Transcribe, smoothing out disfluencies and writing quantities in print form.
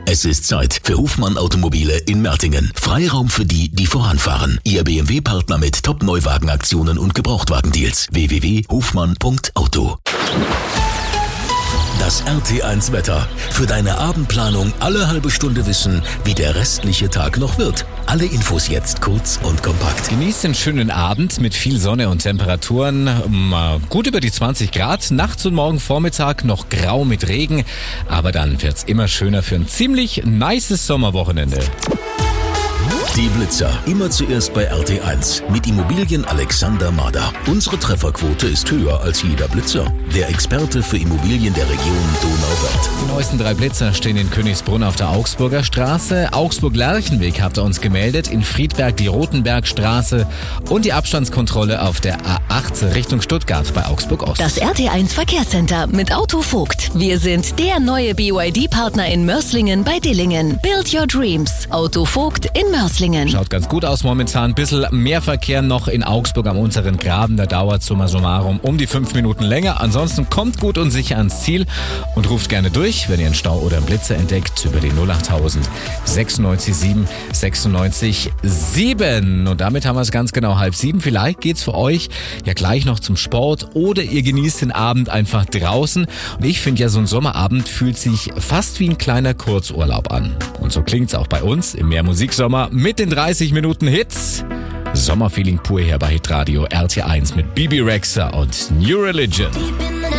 Es ist Zeit für Hofmann Automobile in Mertingen. Freiraum für die, die voranfahren. Ihr BMW-Partner mit Top-Neuwagenaktionen und Gebrauchtwagendeals. www.hofmann.auto. Das RT1 Wetter. Für deine Abendplanung alle halbe Stunde wissen, wie der restliche Tag noch wird. Alle Infos jetzt kurz und kompakt. Genießt den schönen Abend mit viel Sonne und Temperaturen gut über die 20 Grad. Nachts und morgen Vormittag noch grau mit Regen. Aber dann wird's immer schöner für ein ziemlich nices Sommerwochenende. Die Blitzer. Immer zuerst bei RT1 mit Immobilien Alexander Mader. Unsere Trefferquote ist höher als jeder Blitzer. Der Experte für Immobilien der Region Donauwörth. Die neuesten 3 Blitzer stehen in Königsbrunn auf der Augsburger Straße. Augsburg-Lerchenweg habt ihr uns gemeldet. In Friedberg die Rotenbergstraße. Und die Abstandskontrolle auf der A8 Richtung Stuttgart bei Augsburg-Ost. Das RT1 Verkehrscenter mit Autovogt. Wir sind der neue BYD-Partner in Mörslingen bei Dillingen. Build your dreams. Autovogt in Mörslingen. Schaut ganz gut aus momentan. Ein bisschen mehr Verkehr noch in Augsburg am unteren Graben. Da dauert summa summarum um die 5 Minuten länger. Ansonsten kommt gut und sicher ans Ziel und ruft gerne durch, wenn ihr einen Stau oder einen Blitzer entdeckt, über die 08000 96 7 96 7. Und damit haben wir es ganz genau 6:30. Vielleicht geht's für euch ja gleich noch zum Sport oder ihr genießt den Abend einfach draußen. Und ich finde ja, so ein Sommerabend fühlt sich fast wie ein kleiner Kurzurlaub an. Und so klingt's auch bei uns im Mehrmusiksommer mit den 30 Minuten Hits. Sommerfeeling pur hier bei Hitradio RT1 mit Bibi Rexha und New Religion.